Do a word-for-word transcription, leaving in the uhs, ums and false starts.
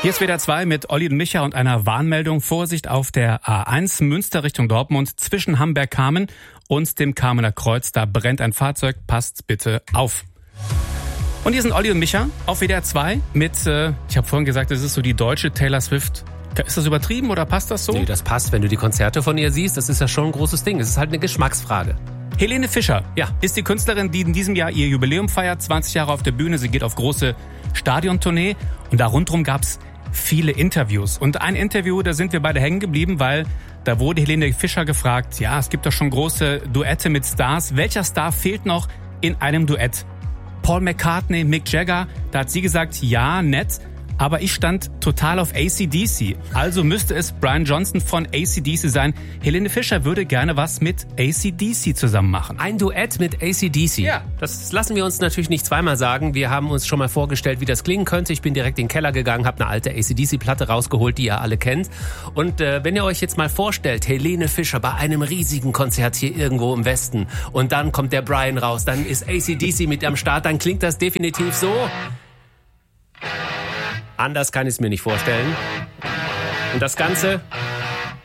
Hier ist W D R zwei mit Olli und Micha und einer Warnmeldung. Vorsicht auf der A eins Münster Richtung Dortmund zwischen Hamberg-Kamen und dem Kamener Kreuz. Da brennt ein Fahrzeug. Passt bitte auf. Und hier sind Olli und Micha auf W D R zwei mit, äh, ich habe vorhin gesagt, es ist so die deutsche Taylor Swift. Ist das übertrieben oder passt das so? Nee, das passt. Wenn du die Konzerte von ihr siehst, das ist ja schon ein großes Ding. Es ist halt eine Geschmacksfrage. Helene Fischer ja. ist die Künstlerin, die in diesem Jahr ihr Jubiläum feiert. zwanzig Jahre auf der Bühne. Sie geht auf große Stadiontournee. Und da rundherum gab's viele Interviews. Und ein Interview, da sind wir beide hängen geblieben, weil da wurde Helene Fischer gefragt, ja, es gibt doch schon große Duette mit Stars. Welcher Star fehlt noch in einem Duett? Paul McCartney, Mick Jagger, da hat sie gesagt, ja, nett. Aber ich stand total auf A C D C. Also müsste es Brian Johnson von A C D C sein. Helene Fischer würde gerne was mit A C D C zusammen machen. Ein Duett mit A C D C? Ja. Das lassen wir uns natürlich nicht zweimal sagen. Wir haben uns schon mal vorgestellt, wie das klingen könnte. Ich bin direkt in den Keller gegangen, habe eine alte A C D C-Platte rausgeholt, die ihr alle kennt. Und äh, wenn ihr euch jetzt mal vorstellt, Helene Fischer bei einem riesigen Konzert hier irgendwo im Westen und dann kommt der Brian raus, dann ist A C D C mit am Start, dann klingt das definitiv so. Anders kann ich es mir nicht vorstellen. Und das Ganze